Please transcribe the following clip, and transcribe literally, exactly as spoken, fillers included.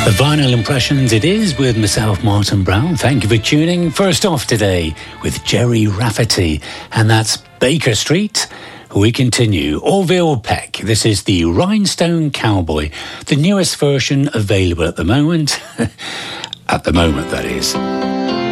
Vinyl Impressions it is with myself, Martin Brown. Thank you for tuning. First off today with Gerry Rafferty, and that's Baker Street. We continue. Orville Peck. This is the Rhinestone Cowboy, the newest version available at the moment. At the moment, that is.